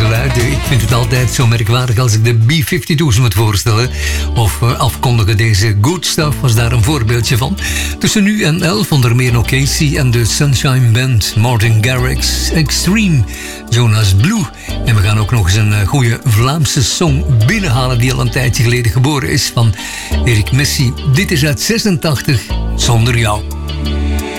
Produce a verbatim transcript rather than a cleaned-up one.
geluiden. Ik vind het altijd zo merkwaardig als ik de B vijfentwintig's moet voorstellen. Of uh, afkondigen. Deze Good Stuff was daar een voorbeeldje van. Tussen nu en elf onder meer nog Casey en de Sunshine Band. Martin Garrix, Extreme, Jonas Blue. En we gaan ook nog eens een uh, goede Vlaamse song binnenhalen die al een tijdje geleden geboren is van Erik Messi. Dit is uit zesentachtig, Zonder Jou.